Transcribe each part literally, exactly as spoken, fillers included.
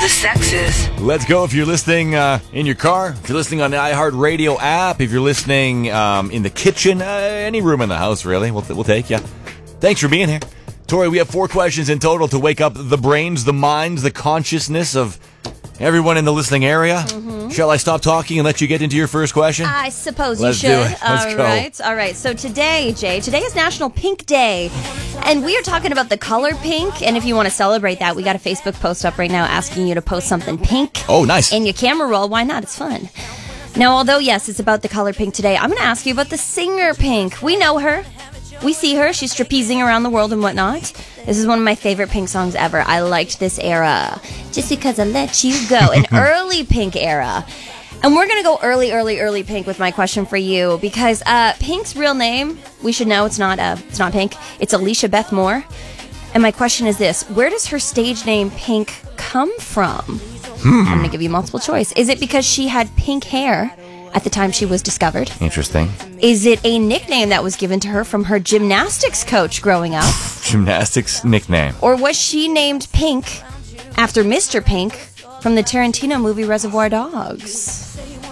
the sexes. Let's go if you're listening uh, in your car, if you're listening on the iHeartRadio app, if you're listening um, in the kitchen, uh, any room in the house, really. We'll, we'll take you. Thanks for being here. Tori, we have four questions in total to wake up the brains, the minds, the consciousness of everyone in the listening area. Mm-hmm. Shall I stop talking and let you get into your first question? I suppose Let's you should. do it. Let's All go. right. All right. So today, Jay, today is National Pink Day. And we are talking about the color pink. And if you want to celebrate that, we got a Facebook post up right now asking you to post something pink. Oh, nice. In your camera roll. Why not? It's fun. Now, although, yes, it's about the color pink today, I'm going to ask you about the singer Pink. We know her. We see her. She's trapezing around the world and whatnot. This is one of my favorite Pink songs ever. I liked this era. Just because I let you go. An early Pink era. And we're going to go early, early, early Pink with my question for you. Because uh, Pink's real name, we should know it's not uh, it's not Pink. It's Alicia Beth Moore. And my question is this. Where does her stage name Pink come from? Hmm. I'm going to give you multiple choice. Is it because she had pink hair at the time she was discovered? Interesting. Is it a nickname that was given to her from her gymnastics coach growing up? Gymnastics nickname. Or was she named Pink after Mister Pink from the Tarantino movie Reservoir Dogs?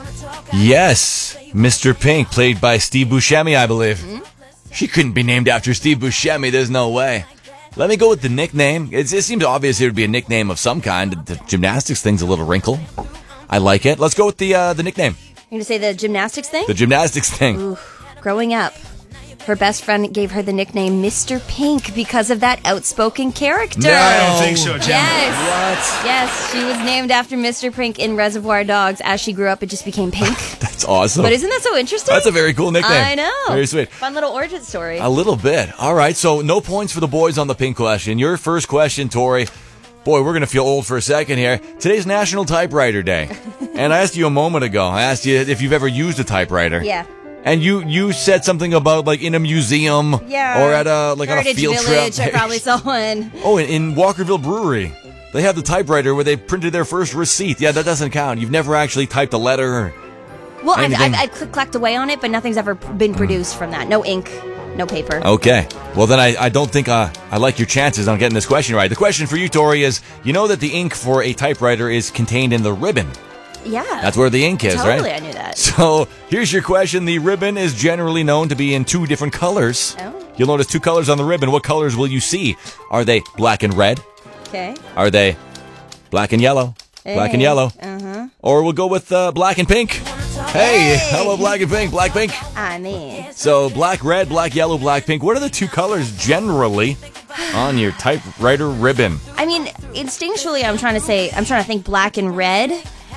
Yes, Mister Pink, played by Steve Buscemi, I believe. Mm-hmm. She couldn't be named after Steve Buscemi. There's no way. Let me go with the nickname. It's, it seems obvious it would be a nickname of some kind. The gymnastics thing's a little wrinkle. I like it. Let's go with the uh, the nickname. You're going to say the gymnastics thing? The gymnastics thing. Ooh, growing up, her best friend gave her the nickname Mister Pink because of that outspoken character. No. I don't think so, Jim. Yes. What? Yes, she was named after Mister Pink in Reservoir Dogs. As she grew up, it just became Pink. That's awesome. But isn't that so interesting? That's a very cool nickname. I know. Very sweet. Fun little origin story. A little bit. All right, so no points for the boys on the Pink question. Your first question, Tori. Boy, we're going to feel old for a second here. Today's National Typewriter Day. And I asked you a moment ago, I asked you if you've ever used a typewriter. Yeah. And you, you said something about like in a museum Yeah. or at a like Heritage on a field Village, trip. I probably saw one. Oh, in, in Walkerville Brewery. They have the typewriter where they printed their first receipt. Yeah, that doesn't count. You've never actually typed a letter. Or Well, I've, anything. I've, I've click-clacked away on it, but nothing's ever been produced from that. No ink, no paper. Okay. Well, then I, I don't think uh, I like your chances on getting this question right. The question for you, Tori, is you know that the ink for a typewriter is contained in the ribbon. Yeah. That's where the ink is, totally, right? Totally, I knew that. So here's your question. The ribbon is generally known to be in two different colors. Oh. You'll notice two colors on the ribbon. What colors will you see? Are they black and red? Okay. Are they black and yellow? Black and Hey. yellow. Uh-huh. Or we'll go with uh, black and pink. Hey, Hey. hello, black and pink, black, pink. I mean. So black, red, black, yellow, black, pink. What are the two colors generally on your typewriter ribbon? I mean, instinctually, I'm trying to say, I'm trying to think black and red.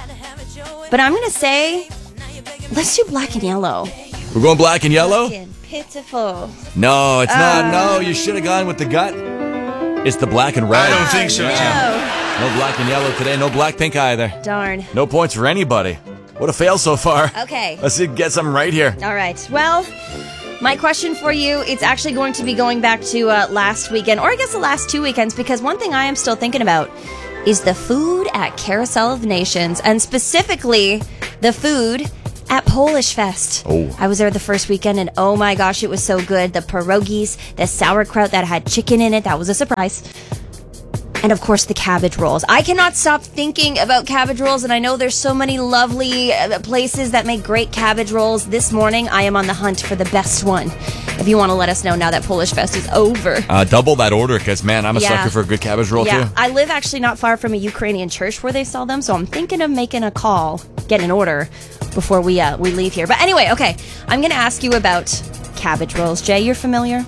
But I'm going to say, let's do black and yellow. We're going black and yellow? Fucking pitiful. No, it's not. Uh. No, you should have gone with the gut. It's the black and red. I don't think so, No. Jim. No black and yellow today. No black, pink either. Darn. No points for anybody. What a fail so far. Okay. Let's see, get something right here. All right. Well, my question for you, it's actually going to be going back to uh, last weekend, or I guess the last two weekends, because one thing I am still thinking about is the food at Carousel of Nations, and specifically the food at Polish Fest. Oh. I was there the first weekend, and oh my gosh, it was so good. The pierogies, the sauerkraut that had chicken in it, that was a surprise. And of course, the cabbage rolls. I cannot stop thinking about cabbage rolls, and I know there's so many lovely uh, places that make great cabbage rolls. This morning, I am on the hunt for the best one. If you want to let us know now that Polish Fest is over. Uh, double that order, because, man, I'm a Yeah. sucker for a good cabbage roll, Yeah, too. I live actually not far from a Ukrainian church where they sell them, so I'm thinking of making a call, get an order before we uh, we leave here. But anyway, okay, I'm going to ask you about cabbage rolls. Jay, you're familiar?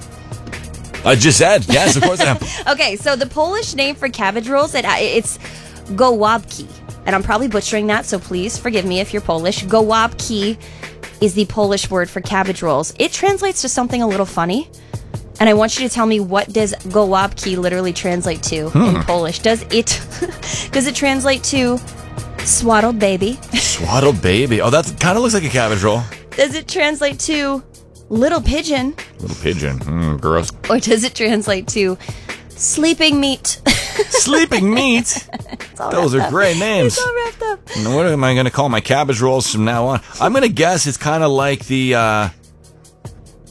I just said, yes, of course I am. Okay, so the Polish name for cabbage rolls, it, it's gołąbki. And I'm probably butchering that, so please forgive me if you're Polish. Gołąbki is the Polish word for cabbage rolls. It translates to something a little funny. And I want you to tell me, what does gołąbki literally translate to Hmm. in Polish? Does it does it translate to swaddled baby? Swaddled baby. Oh, that kind of looks like a cabbage roll. Does it translate to little pigeon? Little pigeon. Mm, gross. Or does it translate to sleeping meat? Sleeping meat. It's all Those wrapped are up. great names. It's all wrapped up. Now, what am I going to call my cabbage rolls from now on? I'm going to guess it's kind of like the uh,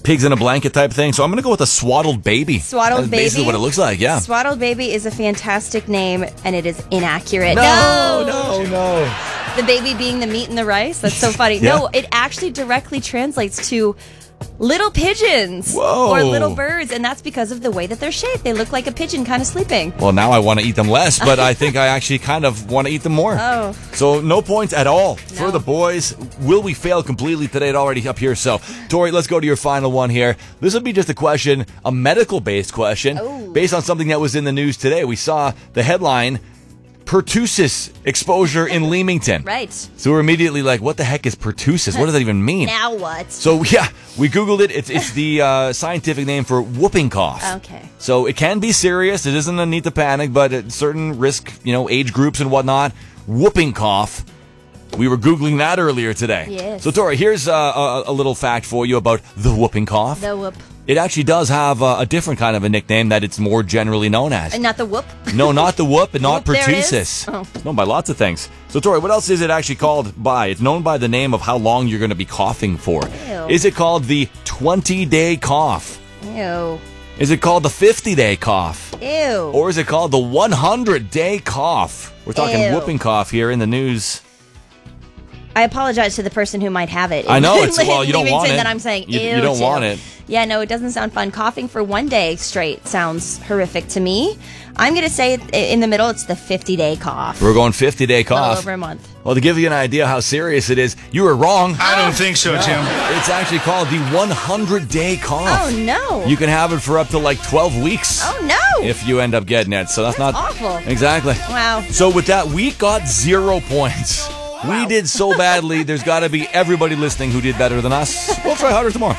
pigs in a blanket type thing. So I'm going to go with a swaddled baby. Swaddled That's baby? basically what it looks like, yeah. Swaddled baby is a fantastic name, and it is inaccurate. No, no, no. The baby being the meat and the rice? That's so funny. Yeah. No, it actually directly translates to little pigeons. Whoa. Or little birds, and that's because of the way that they're shaped. They look like a pigeon kind of sleeping. Well, now I want to eat them less, but I think I actually kind of want to eat them more. Oh. So no points at all for No. the boys. Will we fail completely today? It already up here. So, Tori, let's go to your final one here. This will be just a question, a medical-based question, Oh. based on something that was in the news today. We saw the headline, pertussis exposure in Leamington. Right. So we're immediately like, what the heck is pertussis? What does that even mean? Now what? So, yeah, we Googled it. It's, it's the uh, scientific name for whooping cough. Okay. So it can be serious. It isn't a need to panic, but at certain risk, you know, age groups and whatnot, whooping cough. We were Googling that earlier today. Yes. So, Tori, here's uh, a, a little fact for you about the whooping cough. The whoop. It actually does have uh, a different kind of a nickname that it's more generally known as. And not the whoop? No, not the whoop, and not Whoop there pertussis. is? Oh. It's known by lots of things. So, Tori, what else is it actually called by? It's known by the name of how long you're going to be coughing for. Ew. Is it called the twenty-day cough? Ew. Is it called the fifty-day cough? Ew. Or is it called the hundred-day cough? We're talking Ew. whooping cough here in the news. I apologize to the person who might have it. I know, it's- well, you don't want Leamington it. That I'm saying, You- ew you don't to. want it. Yeah, no, it doesn't sound fun. Coughing for one day straight sounds horrific to me. I'm going to say it- in the middle, it's the fifty-day cough. We're going fifty-day Well cough. over a month. Well, to give you an idea how serious it is, you were wrong. I don't think so, Tim. It's actually called the hundred-day cough. Oh, no. You can have it for up to like twelve weeks. Oh, no. If you end up getting it. So that's, That's not awful. Exactly. Wow. So with that, we got zero points. We did so badly, there's got to be everybody listening who did better than us. We'll try harder tomorrow.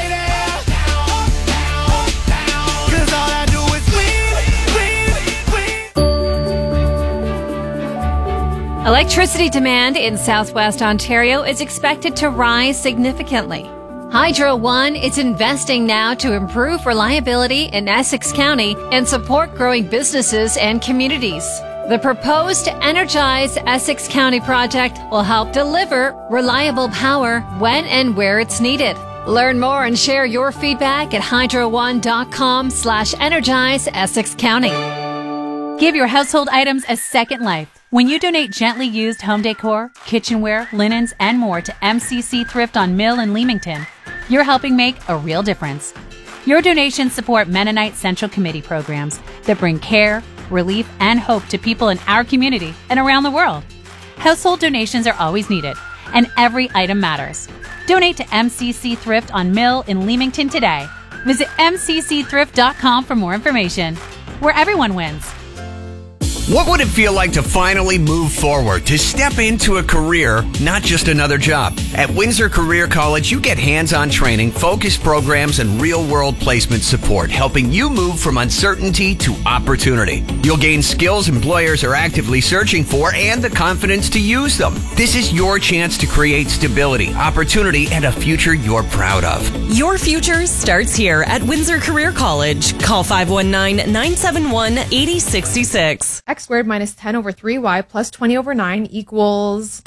Electricity demand in southwest Ontario is expected to rise significantly. Hydro One is investing now to improve reliability in Essex County and support growing businesses and communities. The proposed Energize Essex County project will help deliver reliable power when and where it's needed. Learn more and share your feedback at hydro one dot com slash energize Essex County. Give your household items a second life. When you donate gently used home decor, kitchenware, linens, and more to M C C Thrift on Mill in Leamington, you're helping make a real difference. Your donations support Mennonite Central Committee programs that bring care, relief, and hope to people in our community and around the world. Household donations are always needed, and every item matters. Donate to M C C Thrift on Mill in Leamington today. Visit m c c thrift dot com for more information, where everyone wins. What would it feel like to finally move forward, to step into a career, not just another job? At Windsor Career College, you get hands-on training, focused programs, and real-world placement support, helping you move from uncertainty to opportunity. You'll gain skills employers are actively searching for and the confidence to use them. This is your chance to create stability, opportunity, and a future you're proud of. Your future starts here at Windsor Career College. Call five one nine, nine seven one, eight zero six six. X squared minus ten over three y plus twenty over nine equals...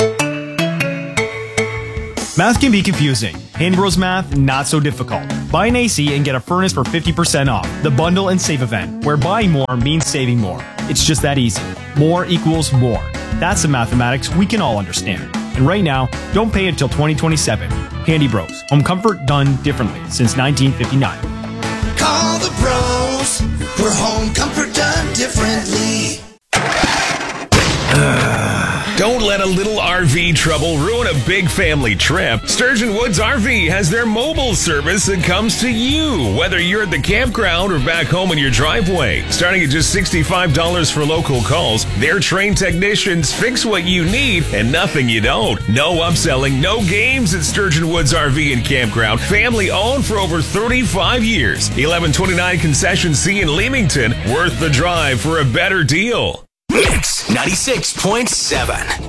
Math can be confusing. Handy Bros Math, not so difficult. Buy an A C and get a furnace for fifty percent off. The Bundle and Save event, where buying more means saving more. It's just that easy. More equals more. That's the mathematics we can all understand. And right now, don't pay until twenty twenty-seven. Handy Bros. Home comfort done differently since nineteen fifty-nine. Call the pros. For home comfort done differently. Don't let a little R V trouble ruin a big family trip. Sturgeon Woods R V has their mobile service that comes to you, whether you're at the campground or back home in your driveway. Starting at just sixty-five dollars for local calls, their trained technicians fix what you need and nothing you don't. No upselling, no games at Sturgeon Woods R V and Campground. Family owned for over thirty-five years. eleven twenty-nine Concession C in Leamington. Worth the drive for a better deal. Mix ninety-six point seven.